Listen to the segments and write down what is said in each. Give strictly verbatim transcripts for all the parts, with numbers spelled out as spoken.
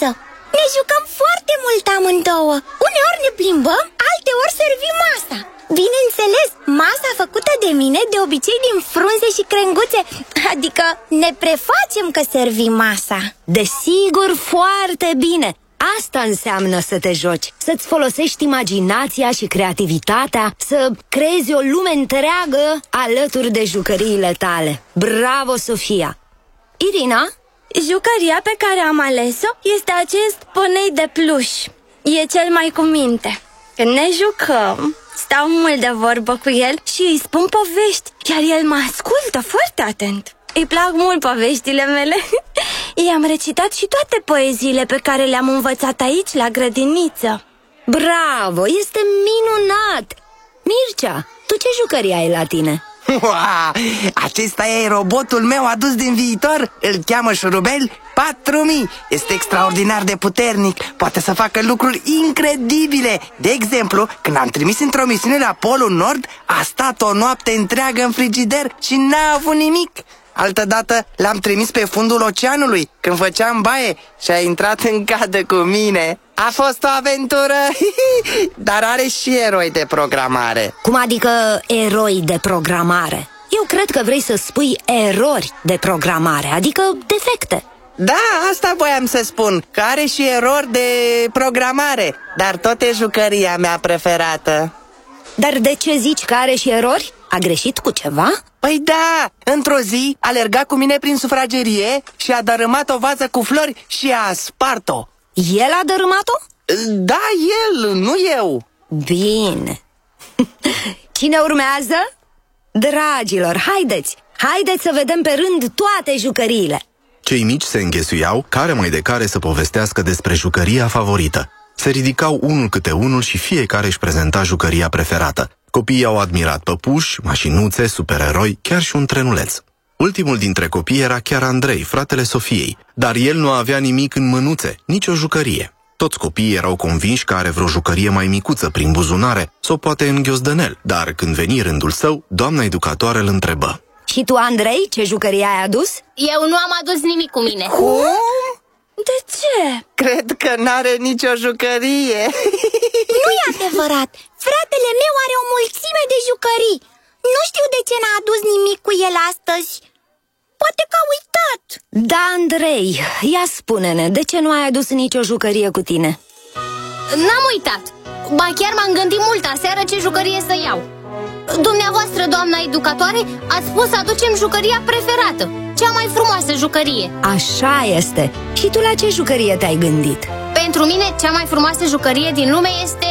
masă. Ne jucăm foarte mult amândouă. Uneori ne plimbăm, alteori servim masa. Bineînțeles, masa făcută de mine de obicei din frunze și crenguțe. Adică ne prefacem că servim masa. Desigur, foarte bine. Asta înseamnă să te joci, să-ți folosești imaginația și creativitatea, să creezi o lume întreagă alături de jucăriile tale. Bravo, Sofia! Irina? Jucăria pe care am ales-o este acest ponei de pluș. E cel mai cu minte. Când ne jucăm, stau mult de vorbă cu el și îi spun povești, iar el mă ascultă foarte atent. Îi plac mult poveștile mele. I-am recitat și toate poeziile pe care le-am învățat aici, la grădiniță. Bravo, este minunat! Mircea, tu ce jucărie ai la tine? Ua, acesta e robotul meu adus din viitor. Îl cheamă Șurubel patru mii. Este extraordinar de puternic. Poate să facă lucruri incredibile. De exemplu, când am trimis într-o misiune la Polul Nord, a stat o noapte întreagă în frigider și n-a avut nimic. Altădată l-am trimis pe fundul oceanului când făceam baie și a intrat în cadă cu mine. A fost o aventură, dar are și eroi de programare. Cum adică eroi de programare? Eu cred că vrei să spui erori de programare, adică defecte. Da, asta voiam să spun, că are și erori de programare, dar tot e jucăria mea preferată. Dar de ce zici că are și erori? A greșit cu ceva? Păi da, într-o zi alerga cu mine prin sufragerie și a dărâmat o vază cu flori și a spart-o. El a dărâmat-o? Da, el, nu eu. Bine. Cine urmează? Dragilor, haideți! Haideți să vedem pe rând toate jucăriile. Cei mici se înghesuiau, care mai de care să povestească despre jucăria favorită. Se ridicau unul câte unul și fiecare își prezenta jucăria preferată. Copiii au admirat păpuși, mașinuțe, supereroi, chiar și un trenuleț. Ultimul dintre copii era chiar Andrei, fratele Sofiei, dar el nu avea nimic în mânuțe, nici o jucărie. Toți copiii erau convinși că are vreo jucărie mai micuță prin buzunare sau poate în ghiozdănel, dar când veni rândul său, doamna educatoare îl întrebă. Și tu, Andrei, ce jucărie ai adus? Eu nu am adus nimic cu mine. Cum? De ce? Cred că n-are nicio jucărie. Nu e adevărat. Fratele meu are o mulțime de jucării. Nu știu de ce n-a adus nimic cu el astăzi. Poate că a uitat. Da, Andrei, ia spune-ne, de ce nu ai adus nicio jucărie cu tine? N-am uitat. Ba chiar m-am gândit mult aseară ce jucărie să iau. Dumneavoastră, doamna educatoare, ați spus să aducem jucăria preferată, cea mai frumoasă jucărie. Așa este. Și tu la ce jucărie te-ai gândit? Pentru mine, cea mai frumoasă jucărie din lume este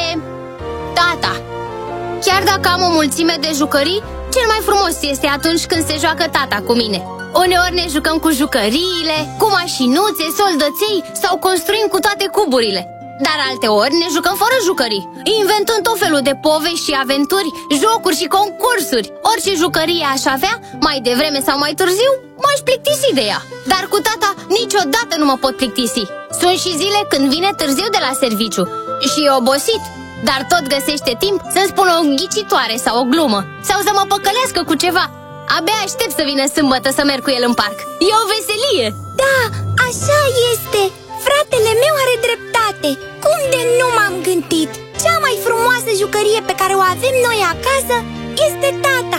tata. Chiar dacă am o mulțime de jucării, cel mai frumos este atunci când se joacă tata cu mine. Uneori ne jucăm cu jucăriile, cu mașinuțe, soldăței sau construim cu toate cuburile. Dar alteori ne jucăm fără jucării, inventând tot felul de povești și aventuri, jocuri și concursuri. Orice jucărie aș avea, mai devreme sau mai târziu, m-aș plictisi de ea. Dar cu tata niciodată nu mă pot plictisi. Sunt și zile când vine târziu de la serviciu și e obosit, dar tot găsește timp să-mi spună o ghicitoare sau o glumă, sau să mă păcălească cu ceva. Abia aștept să vină sâmbătă să merg cu el în parc. E o veselie. Da, așa este. Fratele meu are dreptate. Cum de nu m-am gândit? Cea mai frumoasă jucărie pe care o avem noi acasă este tata.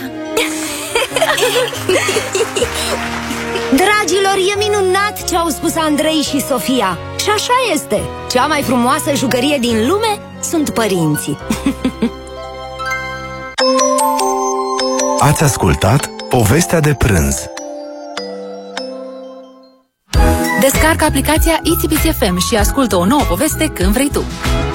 Dragilor, e minunat ce au spus Andrei și Sofia. Și așa este. Cea mai frumoasă jucărie din lume sunt părinții. Ați ascultat Povestea de prânz. Descarcă aplicația I T B C F M și ascultă o nouă poveste când vrei tu.